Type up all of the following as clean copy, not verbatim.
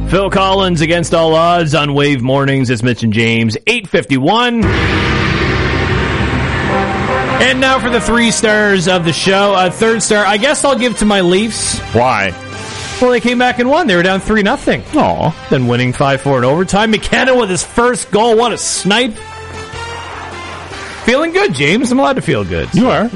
Phil Collins, Against All Odds on Wave Mornings. It's Mitch and James, 8:51. And now for the 3 stars of the show. Third star, I guess I'll give to my Leafs. Why? Well, they came back and won. They were down 3-0. Aw. Then winning 5-4 in overtime. McKenna with his first goal. What a snipe. Feeling good, James. I'm allowed to feel good. You are.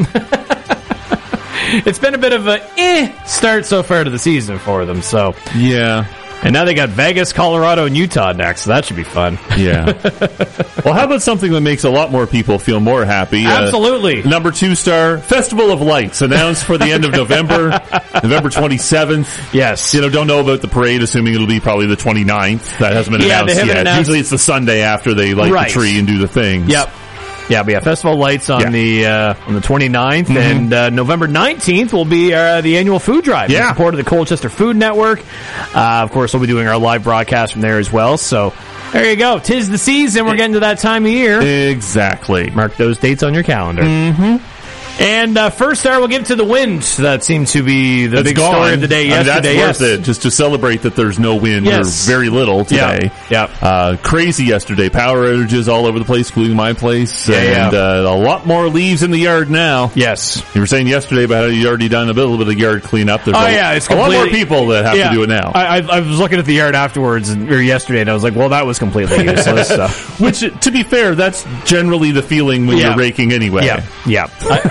It's been a bit of a start so far to the season for them. So Yeah. And now they got Vegas, Colorado, and Utah next, so that should be fun. Yeah. Well, how about something that makes a lot more people feel more happy? Absolutely. Number 2 star, Festival of Lights, announced for the end of November, November 27th. Yes. Don't know about the parade, assuming it'll be probably the 29th. That hasn't been announced yet. Announced. Usually it's the Sunday after they light the tree and do the things. Yep. Yeah, but Festival Lights on the 29th, and November 19th will be the annual food drive in support of the Colchester Food Network. Of course, we'll be doing our live broadcast from there as well. So there you go. 'Tis the season. We're getting to that time of year. Exactly. Mark those dates on your calendar. Mm-hmm. And first star we'll give to the wind. That seemed to be the big story of the day yesterday. That's worth it, just to celebrate that there's no wind or very little today. Yeah. Crazy yesterday. Power outages all over the place, including my place. And a lot more leaves in the yard now. Yes. You were saying yesterday about how you already done a little bit of yard cleanup. There's it's a lot more people that have to do it now. I was looking at the yard afterwards, or yesterday, and I was like, well, that was completely useless. So. Which, to be fair, that's generally the feeling when you're raking anyway. Yeah.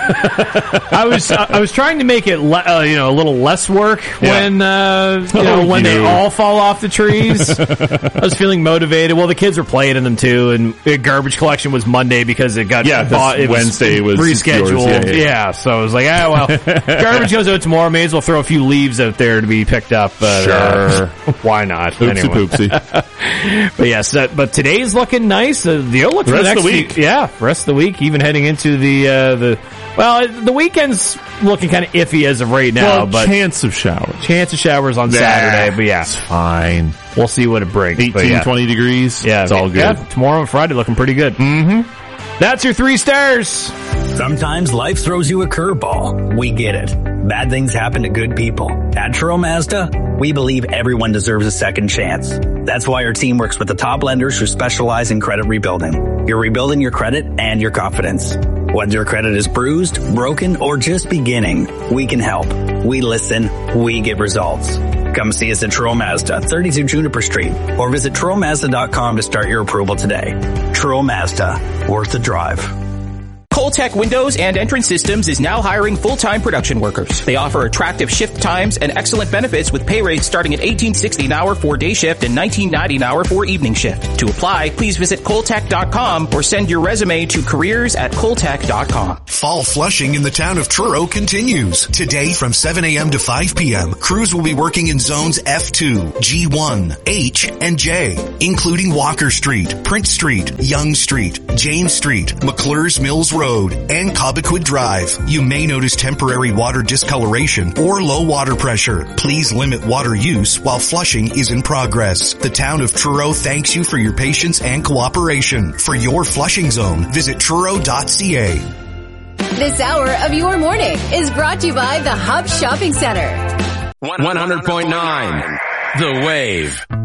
I was trying to make it a little less work when when they all fall off the trees. I was feeling motivated. Well, the kids were playing in them too, and garbage collection was Monday because it got bought. Wednesday was rescheduled. Yours, so I was like, garbage goes out tomorrow. May as well throw a few leaves out there to be picked up. Sure, why not? Oopsie poopsie. But yes, but today's looking nice. The outlook for the next week. Rest of the week, even heading into the weekend's looking kind of iffy as of right now. But chance of showers. Chance of showers on Saturday, but it's fine. We'll see what it brings. 18, 20 degrees. Yeah, it's all good. Yeah, tomorrow and Friday looking pretty good. Mm-hmm. That's your 3 stars. Sometimes life throws you a curveball. We get it. Bad things happen to good people. At Truro Mazda, we believe everyone deserves a second chance. That's why our team works with the top lenders who specialize in credit rebuilding. You're rebuilding your credit and your confidence. Whether your credit is bruised, broken, or just beginning, we can help. We listen. We give results. Come see us at Truro Mazda, 32 Juniper Street, or visit TruroMazda.com to start your approval today. Truro Mazda, worth the drive. Coltech Windows and Entrance Systems is now hiring full-time production workers. They offer attractive shift times and excellent benefits with pay rates starting at $18.60 an hour for day shift and $19.90 an hour for evening shift. To apply, please visit Coltech.com or send your resume to careers@Coltech.com. Fall flushing in the town of Truro continues. Today from 7 a.m. to 5 p.m., crews will be working in zones F2, G1, H, and J, including Walker Street, Prince Street, Young Street, James Street, McClure's Mills Road, and Cobequid Drive. You may notice temporary water discoloration or low water pressure. Please limit water use while flushing is in progress. The town of Truro thanks you for your patience and cooperation. For your flushing zone, visit Truro.ca. This hour of your morning is brought to you by the Hub Shopping Center. 100.9 The Wave.